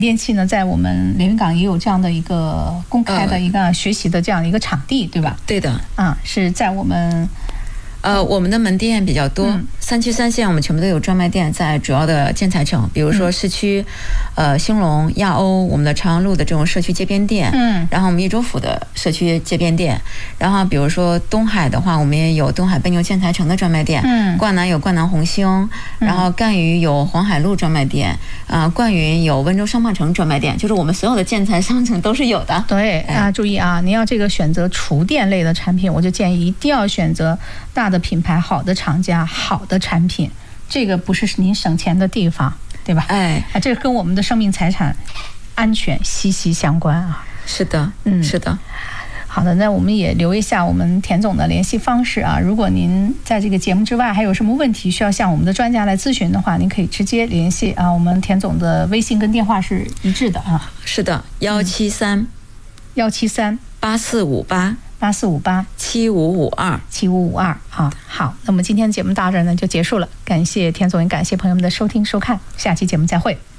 电器呢，在我们连云港也有这样的一个公开的一个学习的这样的一个场地，对吧？ 对的， 是在我们。 我们的门店比较多，3区3线我们全部都有专卖店，在主要的建材城，比如说市区，兴隆、亚欧，我们的朝阳路的这种社区街边店，然后我们益州府的社区街边店，然后比如说东海的话，我们也有东海奔牛建材城的专卖店，灌南有灌南红星，然后赣榆有黄海路专卖店，灌云有温州商贸城专卖店，就是我们所有的建材商城都是有的。 对注意啊，您要这个选择厨电类的产品，我就建议一定要选择大的品牌、好的厂家、好的产品，这个不是您省钱的地方，对吧？这个跟我们的生命财产安全息息相关啊。 是的，是的。 好的，那我们也留一下我们田总的联系方式啊。如果您在这个节目之外还有什么问题需要向我们的专家来咨询的话，您可以直接联系啊。我们田总的微信跟电话是一致的啊。 是的，173 8458 7552啊。好，那么今天节目到这儿呢就结束了，感谢田总，也感谢朋友们的收听收看，下期节目再会。